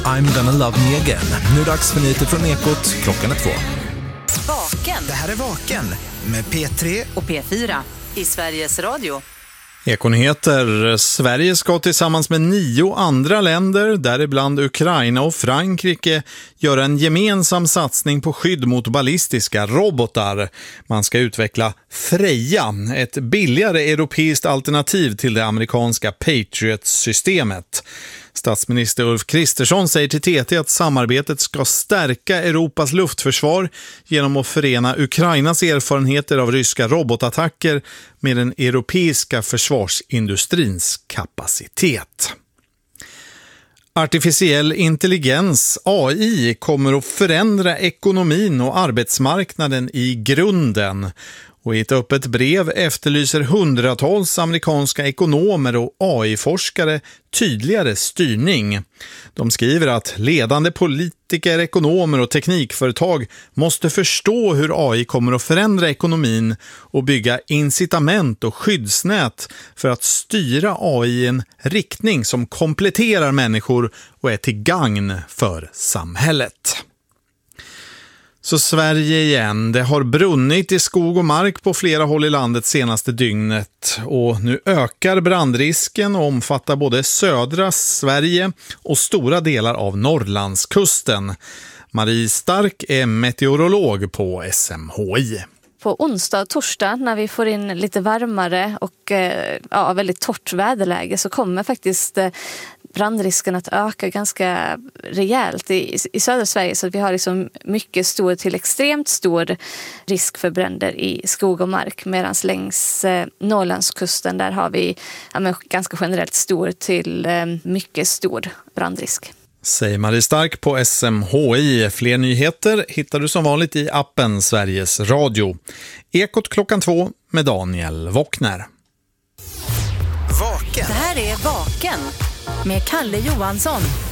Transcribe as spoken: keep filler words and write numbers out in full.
I'm gonna love me again. Nu är det dags för nyheter från Ekot. Klockan är två. Vaken. Det här är Vaken med P tre och P fyra i Sveriges Radio. Ekonyheter. Sverige ska tillsammans med nio andra länder, däribland Ukraina och Frankrike, göra en gemensam satsning på skydd mot ballistiska robotar. Man ska utveckla Freja, ett billigare europeiskt alternativ till det amerikanska Patriot-systemet. Statsminister Ulf Kristersson säger till T T att samarbetet ska stärka Europas luftförsvar genom att förena Ukrainas erfarenheter av ryska robotattacker med den europeiska försvarsindustrins kapacitet. Artificiell intelligens, A I, kommer att förändra ekonomin och arbetsmarknaden i grunden. Och i ett öppet brev efterlyser hundratals amerikanska ekonomer och A I-forskare tydligare styrning. De skriver att ledande politiker, ekonomer och teknikföretag måste förstå hur A I kommer att förändra ekonomin och bygga incitament och skyddsnät för att styra A I i en riktning som kompletterar människor och är till gagn för samhället. Så Sverige igen. Det har brunnit i skog och mark på flera håll i landet senaste dygnet och nu ökar brandrisken och omfattar både södra Sverige och stora delar av Norrlandskusten. Marie Stark är meteorolog på S M H I. På onsdag och torsdag när vi får in lite varmare och ja, väldigt torrt väderläge så kommer faktiskt brandrisken att öka ganska rejält i, i södra Sverige, så att vi har liksom mycket stor till extremt stor risk för bränder i skog och mark, medan längs eh, Norrlandskusten där har vi ja, men ganska generellt stor till eh, mycket stor brandrisk. Säger Marie Stark på S M H I. Fler nyheter hittar du som vanligt i appen Sveriges Radio. Ekot klockan två med Daniel Wockner. Vaken. Det här är Vaken med Kalle Johansson.